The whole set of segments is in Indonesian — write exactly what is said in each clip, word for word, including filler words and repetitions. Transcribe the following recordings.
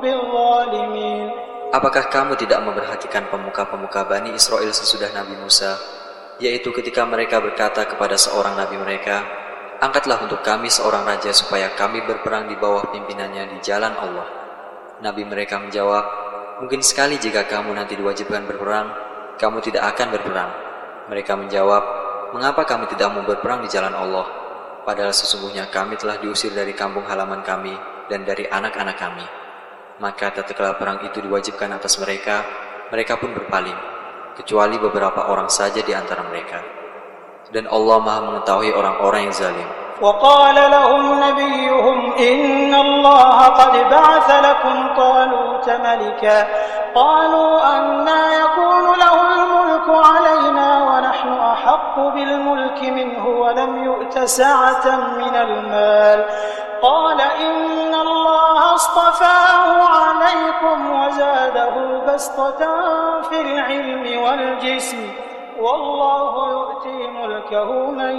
بالظالمين. Apakah kamu tidak memperhatikan pemuka-pemuka Bani Israel sesudah Nabi Musa, yaitu ketika mereka berkata kepada seorang nabi mereka, "Angkatlah untuk kami seorang raja supaya kami berperang di bawah pimpinannya di jalan Allah." Nabi mereka menjawab, "Mungkin sekali jika kamu nanti diwajibkan berperang, kamu tidak akan berperang." Mereka menjawab, "Mengapa kami tidak mau berperang di jalan Allah? Padahal sesungguhnya kami telah diusir dari kampung halaman kami dan dari anak-anak kami." Maka tatkala perang itu diwajibkan atas mereka, mereka pun berpaling, kecuali beberapa orang saja di antara mereka. Dan Allah Maha mengetahui orang-orang yang zalim. وقال لهم نبيهم إن الله قد بعث لكم طالوت ملكا قالوا أنى يكون له الملك علينا ونحن أحق بالملك منه ولم يؤت سعة من المال قال إن الله اصطفاه عليكم وزاده بسطة في العلم والجسم والله يؤتي ملكه من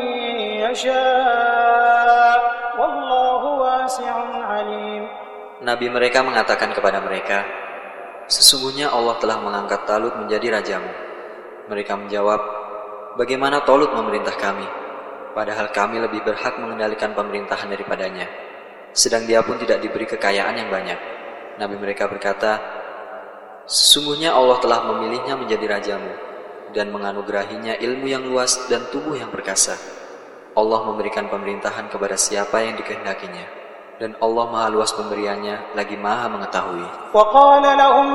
يشاء والله واسع عليم. Nabi mereka mengatakan kepada mereka, "Sesungguhnya Allah telah mengangkat Talut menjadi rajamu." Mereka menjawab, "Bagaimana Talut memerintah kami? Padahal kami lebih berhak mengendalikan pemerintahan daripadanya. Sedang dia pun tidak diberi kekayaan yang banyak." Nabi mereka berkata, "Sesungguhnya Allah telah memilihnya menjadi rajamu dan menganugerahinya ilmu yang luas dan tubuh yang perkasa. Allah memberikan pemerintahan kepada siapa yang dikehendakinya, dan Allah Maha luas pemberiannya lagi Maha mengetahui." وقال لهم